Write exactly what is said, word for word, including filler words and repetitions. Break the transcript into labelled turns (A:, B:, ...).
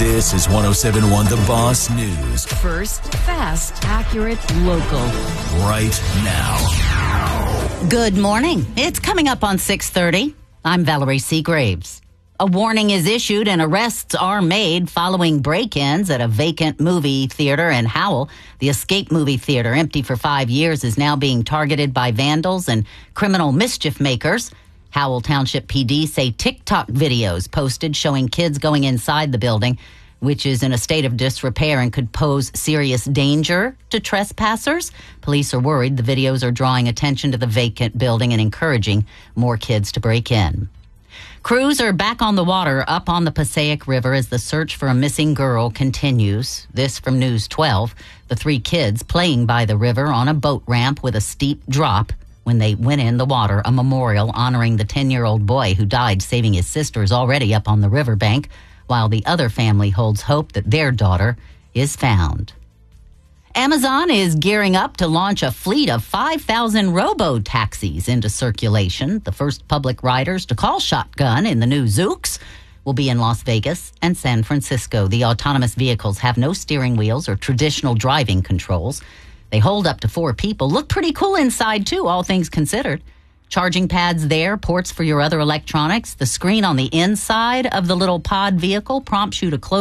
A: This is one oh seven point one The Boss News.
B: First, fast, accurate, local.
A: Right now.
C: Good morning. It's coming up on six thirty. I'm Valerie Seagraves. A warning is issued and arrests are made following break-ins at a vacant movie theater in Howell. The Escape Movie Theater, empty for five years, is now being targeted by vandals and criminal mischief makers. Howell Township P D say TikTok videos posted showing kids going inside the building, which is in a state of disrepair and could pose serious danger to trespassers. Police are worried the videos are drawing attention to the vacant building and encouraging more kids to break in. Crews are back on the water up on the Passaic River as the search for a missing girl continues. This from News twelve. The three kids playing by the river on a boat ramp with a steep drop. When they went in the water, a memorial honoring the ten-year-old boy who died saving his sister is already up on the riverbank, while the other family holds hope that their daughter is found. Amazon is gearing up to launch a fleet of five thousand robo-taxis into circulation. The first public riders to call shotgun in the new Zoox will be in Las Vegas and San Francisco. The autonomous vehicles have no steering wheels or traditional driving controls. They hold up to four people. Look pretty cool inside, too, all things considered. Charging pads there, ports for your other electronics. The screen on the inside of the little pod vehicle prompts you to close